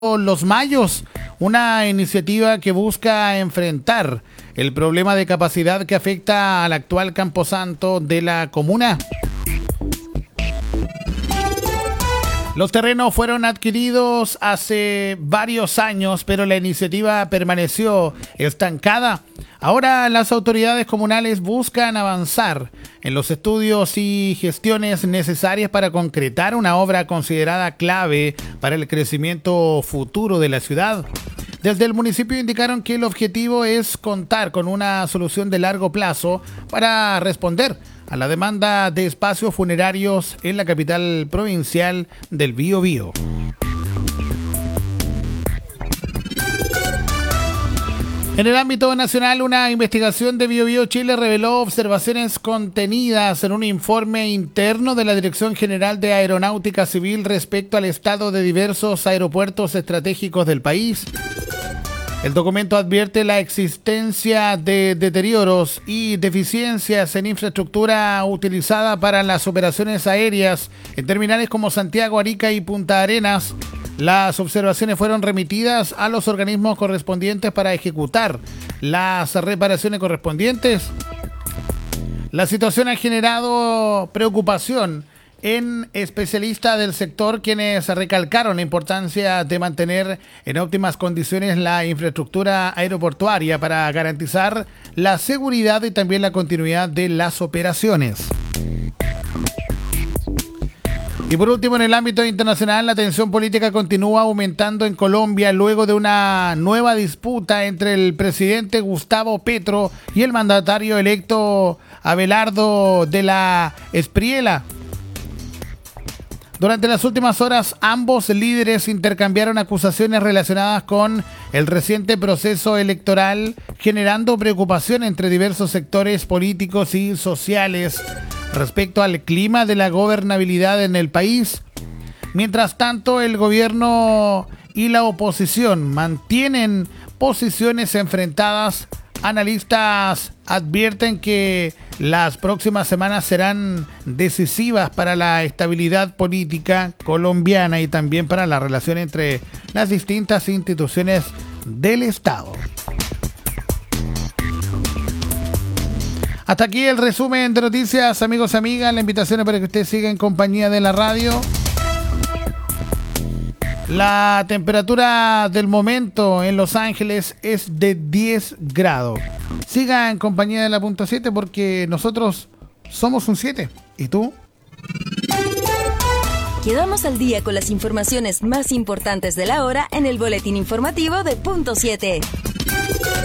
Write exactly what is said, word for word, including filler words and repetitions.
Los Mayos, una iniciativa que busca enfrentar el problema de capacidad que afecta al actual camposanto de la comuna. Los terrenos fueron adquiridos hace varios años, pero la iniciativa permaneció estancada. Ahora las autoridades comunales buscan avanzar en los estudios y gestiones necesarias para concretar una obra considerada clave para el crecimiento futuro de la ciudad. Desde el municipio indicaron que el objetivo es contar con una solución de largo plazo para responder a la demanda de espacios funerarios en la capital provincial del Biobío. En el ámbito nacional, una investigación de Biobío Chile reveló observaciones contenidas en un informe interno de la Dirección General de Aeronáutica Civil respecto al estado de diversos aeropuertos estratégicos del país. El documento advierte la existencia de deterioros y deficiencias en infraestructura utilizada para las operaciones aéreas en terminales como Santiago, Arica y Punta Arenas. Las observaciones fueron remitidas a los organismos correspondientes para ejecutar las reparaciones correspondientes. La situación ha generado preocupación en especialistas del sector, quienes recalcaron la importancia de mantener en óptimas condiciones la infraestructura aeroportuaria para garantizar la seguridad y también la continuidad de las operaciones. Y por último, en el ámbito internacional, la tensión política continúa aumentando en Colombia luego de una nueva disputa entre el presidente Gustavo Petro y el mandatario electo Abelardo de la Espriella. Durante las últimas horas, ambos líderes intercambiaron acusaciones relacionadas con el reciente proceso electoral, generando preocupación entre diversos sectores políticos y sociales respecto al clima de la gobernabilidad en el país. Mientras tanto, el gobierno y la oposición mantienen posiciones enfrentadas. Analistas advierten que las próximas semanas serán decisivas para la estabilidad política colombiana y también para la relación entre las distintas instituciones del Estado. Hasta aquí el resumen de noticias, amigos y amigas. La invitación es para que usted siga en compañía de la radio. La temperatura del momento en Los Ángeles es de diez grados. Siga en compañía de la punto siete porque nosotros somos un siete. ¿Y tú? Quedamos al día con las informaciones más importantes de la hora en el boletín informativo de punto siete.